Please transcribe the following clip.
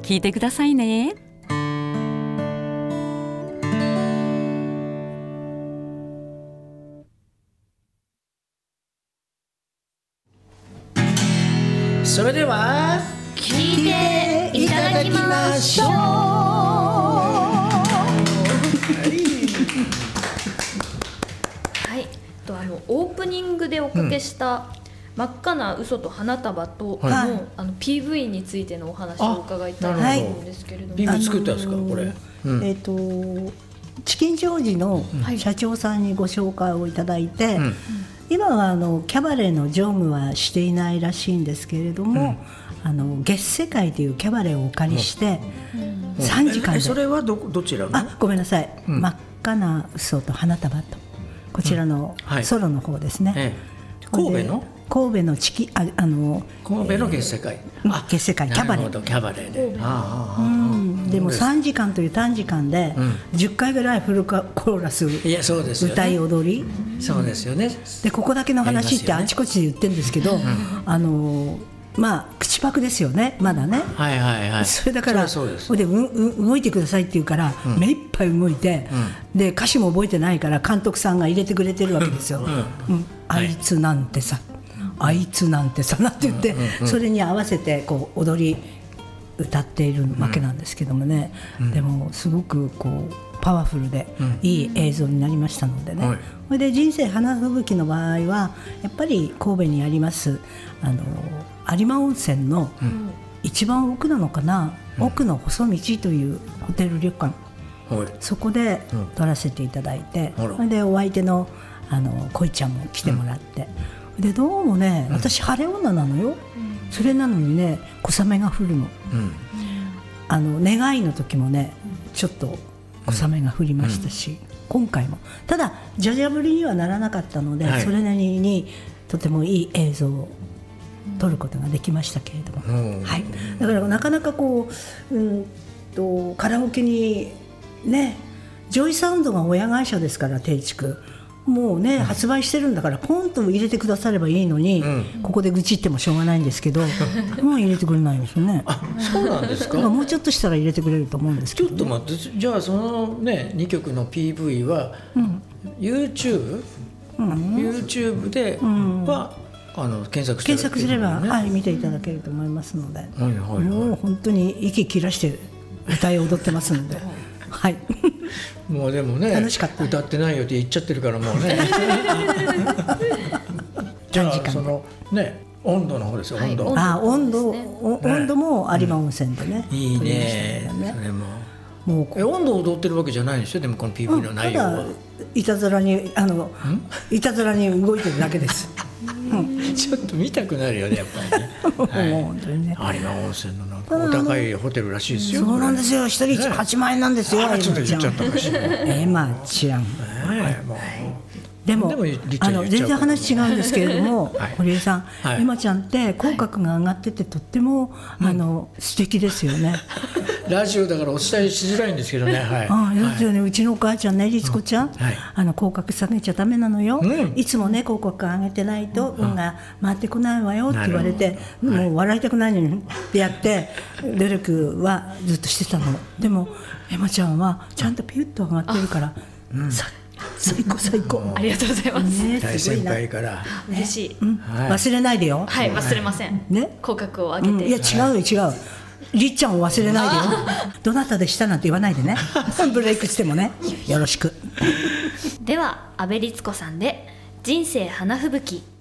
聞いてくださいね。 それでは聞いていただきましょう。はい、オープニングでおかけした真っ赤な嘘と花束との、PV についてのお話を伺いたいと思うんですけれども、 PV 作ったんですか、これ。 チキンジョージの社長さんにご紹介をいただいて、今はキャバレーの乗務はしていないらしいんですけれども、月世界というキャバレーをお借りして3時間で、 それはどちらの？ ごめんなさい、真っ赤な嘘と花束と、こちらのソロの方ですね。 神戸の神戸の神戸の月世界、 月世界キャバレー、 キャバレーで、 でも3時間という短時間で10回ぐらいフルコーラス歌い踊り、 そうですよね。でここだけの話ってあちこちで言ってるんですけど、口パクですよね、まだね。それだから動いてくださいって言うから目いっぱい動いて、で歌詞も覚えてないから監督さんが入れてくれてるわけですよ。あいつなんてさ、あいつなんてさなんて言って、それに合わせてこう踊り歌っているわけなんですけどもね、でもすごくこうパワフルでいい映像になりましたのでね。それで人生花吹雪の場合はやっぱり神戸にあります有馬温泉の一番奥なのかな、奥の細道というホテル旅館、そこで撮らせていただいて、それでお相手の恋ちゃんも来てもらって、でどうもね、私晴れ女なのよ、それなのにね小雨が降るの、願いの時もねちょっと小雨が降りましたし、今回もただじゃじゃ降りにはならなかったので、それなりにとてもいい映像を撮ることができましたけれども、だからなかなかこう、カラオケにね、ジョイサウンドが親会社ですから、定築もうね、発売してるんだからポンと入れてくださればいいのに、ここで愚痴ってもしょうがないんですけど、もう入れてくれないんですよね。 そうなんですか。 もうちょっとしたら入れてくれると思うんですけど、 ちょっと待って、じゃあそのね2曲の PV は、YouTube では、検索すれば、見ていただけると思いますので、もう本当に息切らして歌い踊ってますのでもうでもね、 楽しかった。 歌ってないよって言っちゃってるからもうねじゃあそのね、温度の方ですよ。温度も有馬温泉でね、 いいね。それも温度を踊ってるわけじゃないんですよ。でもこの PV の内容は、 ただいたずらに動いてるだけですちょっと見たくなるよね、やっぱりね。 本当にね、 有馬温泉のなんかお高いホテルらしいですよ。 そうなんですよ、一人8万円なんですよ。 ちょっと言っちゃったかしら。 ちゃんでも全然話違うんですけれども、堀江さん、エマちゃんって口角が上がっててとっても素敵ですよね。 ラジオだからお伝えしづらいんですけどね。 ですよね。うちのお母ちゃんね、律子ちゃん、口角下げちゃダメなのよ。いつもね口角上げてないと運が回ってこないわよって言われて、もう笑いたくないのにってやって努力はずっとしてたの。でもエマちゃんはちゃんとピュッと上がってるから、最高。 ありがとうございます。 大先輩から嬉しい。 忘れないでよ。 忘れません。口角を上げて。 いや違う。りっちゃんを忘れないでよ。どなたでしたなんて言わないでね。ブレイクしてもね、よろしく。 では阿部律子さんで人生花吹雪。